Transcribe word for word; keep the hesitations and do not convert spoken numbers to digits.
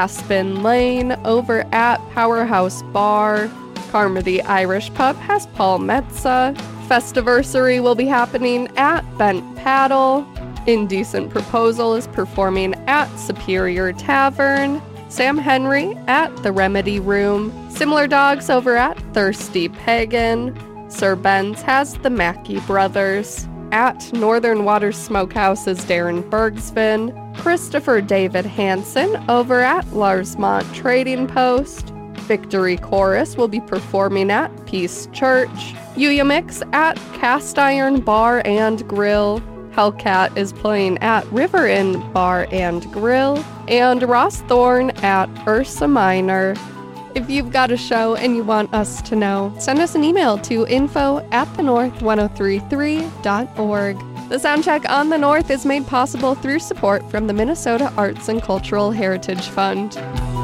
Aspen Lane over at Powerhouse Bar. Carmody Irish Pub has Paul Metza. Festiversary will be happening at Bent Paddle. Indecent Proposal is performing at Superior Tavern. Sam Henry at The Remedy Room. Similar Dogs over at Thirsty Pagan. Sir Ben's has the Mackey Brothers. At Northern Water Smokehouse is Darren Bergsvin. Christopher David Hansen over at Larsmont Trading Post. Victory Chorus will be performing at Peace Church. Yuya Mix at Cast Iron Bar and Grill. Hellcat is playing at River Inn Bar and Grill. And Ross Thorne at Ursa Minor. If you've got a show and you want us to know, send us an email to info at the north ten thirty-three dot org. The Soundcheck on the North is made possible through support from the Minnesota Arts and Cultural Heritage Fund.